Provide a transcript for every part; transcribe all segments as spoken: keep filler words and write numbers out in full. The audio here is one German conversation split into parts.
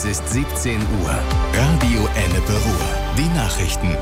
Es ist siebzehn Uhr. Radio Ennepe Ruhr. Die Nachrichten.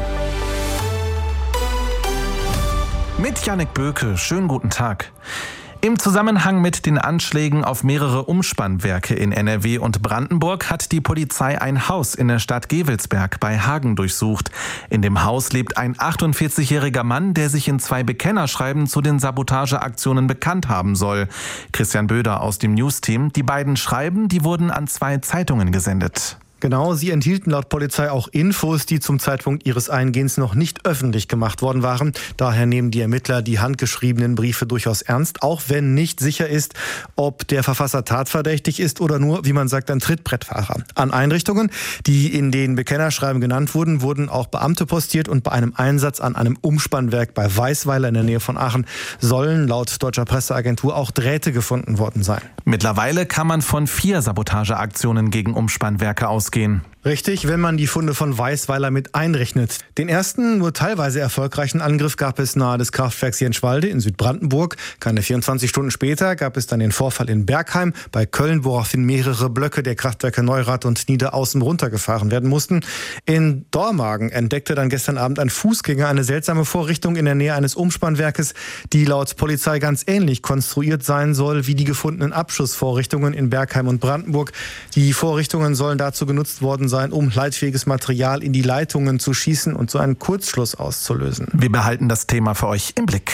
Mit Jannik Böke. Schönen guten Tag. Im Zusammenhang mit den Anschlägen auf mehrere Umspannwerke in N R W und Brandenburg hat die Polizei ein Haus in der Stadt Gevelsberg bei Hagen durchsucht. In dem Haus lebt ein achtundvierzigjähriger Mann, der sich in zwei Bekennerschreiben zu den Sabotageaktionen bekannt haben soll. Christian Böder aus dem News-Team. Die beiden Schreiben, die wurden an zwei Zeitungen gesendet. Genau, sie enthielten laut Polizei auch Infos, die zum Zeitpunkt ihres Eingehens noch nicht öffentlich gemacht worden waren. Daher nehmen die Ermittler die handgeschriebenen Briefe durchaus ernst, auch wenn nicht sicher ist, ob der Verfasser tatverdächtig ist oder nur, wie man sagt, ein Trittbrettfahrer. An Einrichtungen, die in den Bekennerschreiben genannt wurden, wurden auch Beamte postiert und bei einem Einsatz an einem Umspannwerk bei Weißweiler in der Nähe von Aachen sollen laut deutscher Presseagentur auch Drähte gefunden worden sein. Mittlerweile kann man von vier Sabotageaktionen gegen Umspannwerke ausgehen. Richtig, wenn man die Funde von Weißweiler mit einrechnet. Den ersten, nur teilweise erfolgreichen Angriff gab es nahe des Kraftwerks Jenschwalde in Südbrandenburg. Keine vierundzwanzig Stunden später gab es dann den Vorfall in Bergheim bei Köln, woraufhin mehrere Blöcke der Kraftwerke Neurath und Niederaußen runtergefahren werden mussten. In Dormagen entdeckte dann gestern Abend ein Fußgänger eine seltsame Vorrichtung in der Nähe eines Umspannwerkes, die laut Polizei ganz ähnlich konstruiert sein soll wie die gefundenen Abschussvorrichtungen in Bergheim und Brandenburg. Die Vorrichtungen sollen dazu genutzt worden sein, um leitfähiges Material in die Leitungen zu schießen und so einen Kurzschluss auszulösen. Wir behalten das Thema für euch im Blick.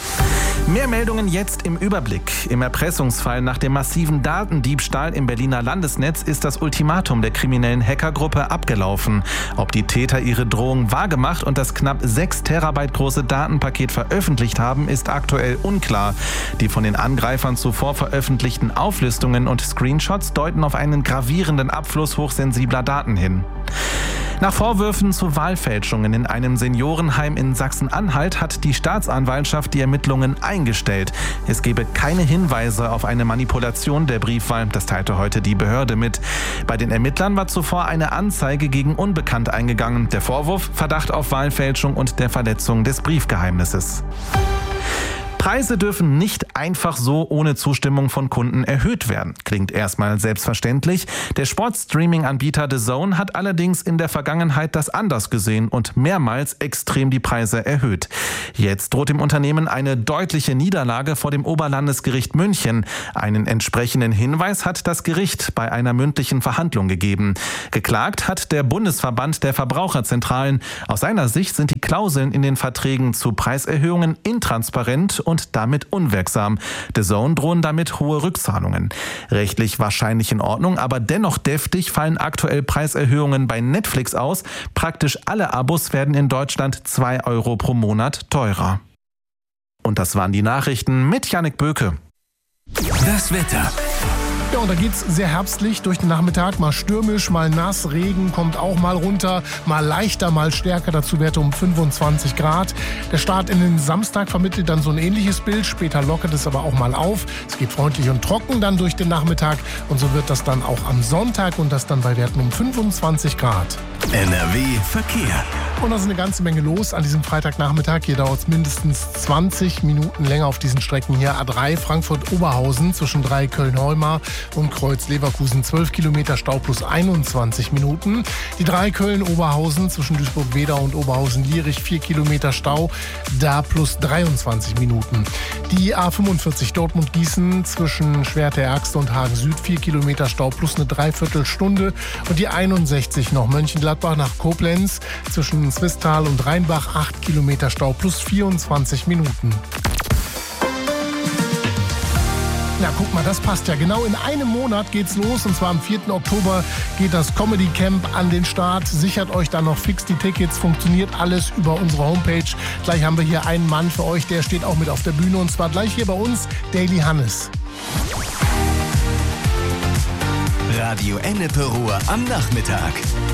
Mehr Meldungen jetzt im Überblick. Im Erpressungsfall nach dem massiven Datendiebstahl im Berliner Landesnetz ist das Ultimatum der kriminellen Hackergruppe abgelaufen. Ob die Täter ihre Drohung wahrgemacht und das knapp sechs Terabyte große Datenpaket veröffentlicht haben, ist aktuell unklar. Die von den Angreifern zuvor veröffentlichten Auflistungen und Screenshots deuten auf einen gravierenden Abfluss hochsensibler Daten hin. Nach Vorwürfen zu Wahlfälschungen in einem Seniorenheim in Sachsen-Anhalt hat die Staatsanwaltschaft die Ermittlungen eingestellt. Es gebe keine Hinweise auf eine Manipulation der Briefwahl, das teilte heute die Behörde mit. Bei den Ermittlern war zuvor eine Anzeige gegen Unbekannt eingegangen. Der Vorwurf: Verdacht auf Wahlfälschung und der Verletzung des Briefgeheimnisses. Preise dürfen nicht einfach so ohne Zustimmung von Kunden erhöht werden. Klingt erstmal selbstverständlich. Der Sportstreaming-Anbieter The Zone hat allerdings in der Vergangenheit das anders gesehen und mehrmals extrem die Preise erhöht. Jetzt droht dem Unternehmen eine deutliche Niederlage vor dem Oberlandesgericht München. Einen entsprechenden Hinweis hat das Gericht bei einer mündlichen Verhandlung gegeben. Geklagt hat der Bundesverband der Verbraucherzentralen. Aus seiner Sicht sind die Klauseln in den Verträgen zu Preiserhöhungen intransparent und damit unwirksam. The Zone drohen damit hohe Rückzahlungen. Rechtlich wahrscheinlich in Ordnung, aber dennoch deftig fallen aktuell Preiserhöhungen bei Netflix aus. Praktisch alle Abos werden in Deutschland zwei Euro pro Monat teurer. Und das waren die Nachrichten mit Jannik Böke. Das Wetter. Ja, und da geht's sehr herbstlich durch den Nachmittag. Mal stürmisch, mal nass, Regen kommt auch mal runter, mal leichter, mal stärker. Dazu Werte um fünfundzwanzig Grad. Der Start in den Samstag vermittelt dann so ein ähnliches Bild. Später lockert es aber auch mal auf. Es geht freundlich und trocken dann durch den Nachmittag. Und so wird das dann auch am Sonntag und das dann bei Werten um fünfundzwanzig Grad. N R W Verkehr. Und da ist eine ganze Menge los an diesem Freitagnachmittag. Hier dauert es mindestens zwanzig Minuten länger auf diesen Strecken hier. A drei Frankfurt-Oberhausen zwischen drei Köln-Heumar und Kreuz-Leverkusen. zwölf Kilometer Stau plus einundzwanzig Minuten. Die drei Köln-Oberhausen zwischen Duisburg-Wedau und Oberhausen-Lierich. vier Kilometer Stau, da plus dreiundzwanzig Minuten. Die A fünfundvierzig Dortmund-Gießen zwischen Schwerte-Erxte und Hagen-Süd. vier Kilometer Stau plus eine Dreiviertelstunde. Und die einundsechzig noch Mönchengladbach nach Koblenz zwischen Swisttal und Rheinbach. acht Kilometer Stau plus vierundzwanzig Minuten. Ja, guck mal, das passt ja. Genau in einem Monat geht's los. Und zwar am vierten Oktober geht das Comedy Camp an den Start. Sichert euch dann noch fix die Tickets. Funktioniert alles über unsere Homepage. Gleich haben wir hier einen Mann für euch, der steht auch mit auf der Bühne. Und zwar gleich hier bei uns, Daily Hannes. Radio Ennepe Ruhr am Nachmittag.